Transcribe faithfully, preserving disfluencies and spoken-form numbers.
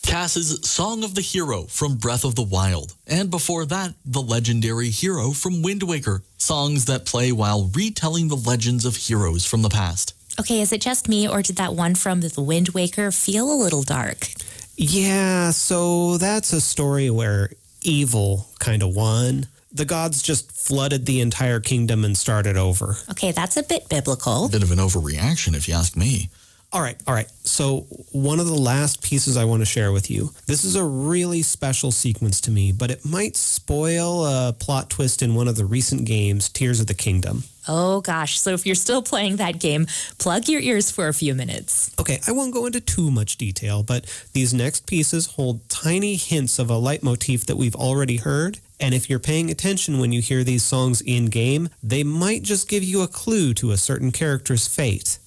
Cass's Song of the Hero from Breath of the Wild, and before that, the legendary Hero from Wind Waker, songs that play while retelling the legends of heroes from the past. Okay, is it just me, or did that one from the Wind Waker feel a little dark? Yeah, so that's a story where evil kind of won. The gods just flooded the entire kingdom and started over. Okay, that's a bit biblical. A bit of an overreaction, if you ask me. All right, all right. So one of the last pieces I want to share with you, this is a really special sequence to me, but it might spoil a plot twist in one of the recent games, Tears of the Kingdom. Oh gosh, so if you're still playing that game, plug your ears for a few minutes. Okay, I won't go into too much detail, but these next pieces hold tiny hints of a leitmotif that we've already heard. And if you're paying attention when you hear these songs in-game, they might just give you a clue to a certain character's fate.